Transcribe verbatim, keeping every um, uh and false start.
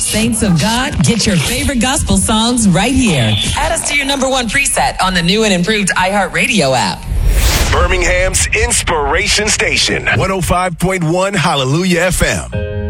Saints of God, get your favorite gospel songs right here. Add us to your number one preset on the new and improved iHeartRadio app. Birmingham's Inspiration Station, one oh five point one Hallelujah F M.